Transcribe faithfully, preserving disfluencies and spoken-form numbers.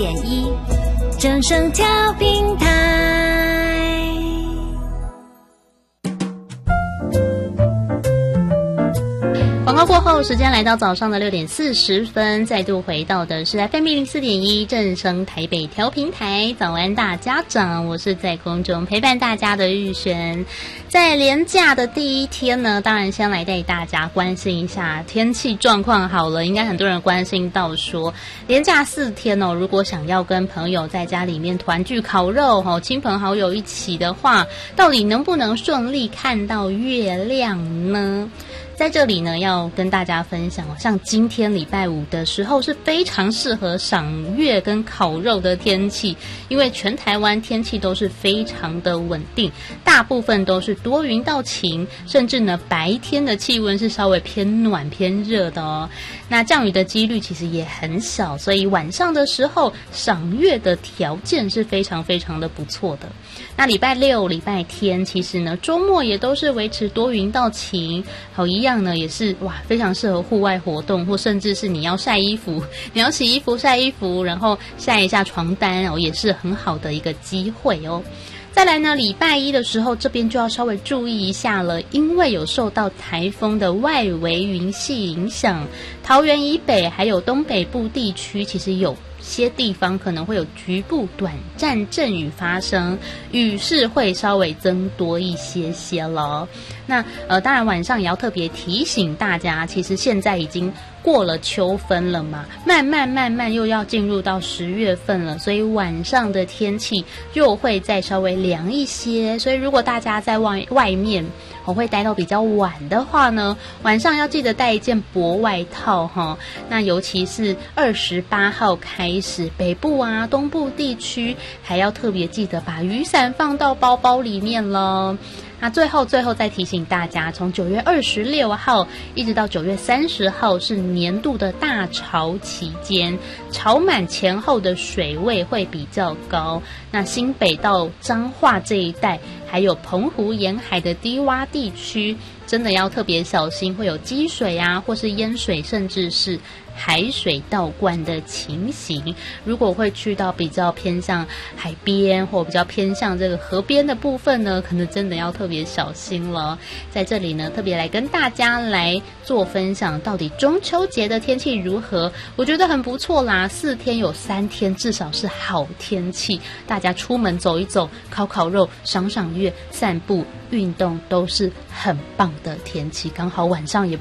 点一，正声调频台。广告过后，时间来到早上的六点四十分，再度回到的是 F M 一零四点一正声台北调频台。早安大家长，我是在空中陪伴大家的玉璇。在连假的第一天呢，当然先来带大家关心一下天气状况好了。应该很多人关心到说，连假四天哦，如果想要跟朋友在家里面团聚烤肉哦，亲朋好友一起的话，到底能不能顺利看到月亮呢？在这里呢，要跟大家分享，像今天礼拜五的时候是非常适合赏月跟烤肉的天气，因为全台湾天气都是非常的稳定，大部分都是多云到晴，甚至呢白天的气温是稍微偏暖偏热的哦。那降雨的几率其实也很小，所以晚上的时候赏月的条件是非常非常的不错的。那礼拜六、礼拜天，其实呢周末也都是维持多云到晴，好一样呢也是哇非常适合户外活动，或甚至是你要晒衣服，你要洗衣服晒衣服，然后晒一下床单哦，也是很好的一个机会哦。再来呢，礼拜一的时候这边就要稍微注意一下了，因为有受到台风的外围云系影响，桃园以北还有东北部地区其实有些地方可能会有局部短暂阵雨发生，雨势会稍微增多一些些了。那呃，当然晚上也要特别提醒大家，其实现在已经过了秋分了嘛，慢慢慢慢又要进入到十月份了，所以晚上的天气又会再稍微凉一些。所以如果大家在外外面我会待到比较晚的话呢，晚上要记得带一件薄外套哈。那尤其是二十八号开始，北部啊、东部地区还要特别记得把雨伞放到包包里面了。那最后最后再提醒大家，从九月二十六号一直到九月三十号是年度的大潮期间，潮满前后的水位会比较高。那新北到彰化这一带，还有澎湖沿海的低洼地区，真的要特别小心，会有积水啊，或是淹水，甚至是海水倒灌的情形。如果会去到比较偏向海边或比较偏向这个河边的部分呢，可能真的要特别小心了。在这里呢，特别来跟大家来做分享，到底中秋节的天气如何？我觉得很不错啦，四天有三天至少是好天气，大家出门走一走，烤烤肉，赏赏月，散步运动都是很棒的天气，刚好晚上也